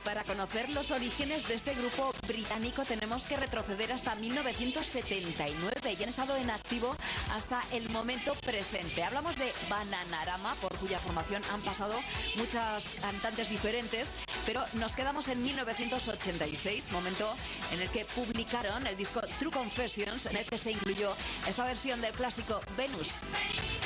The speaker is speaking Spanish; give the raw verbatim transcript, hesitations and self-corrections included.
Para conocer los orígenes de este grupo británico tenemos que retroceder hasta mil novecientos setenta y nueve y han estado en activo hasta el momento presente. Hablamos de Bananarama, por cuya formación han pasado muchas cantantes diferentes, pero nos quedamos en mil novecientos ochenta y seis, momento en el que publicaron el disco True Confessions, en el que se incluyó esta versión del clásico Venus.